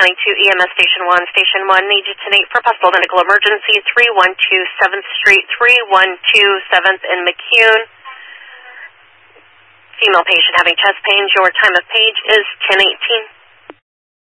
to EMS Station 1. Station 1 needs you tonight for possible medical emergency. 312 7th Street, 312 7th in McCune. Female patient having chest pains. Your time of page is 10:18.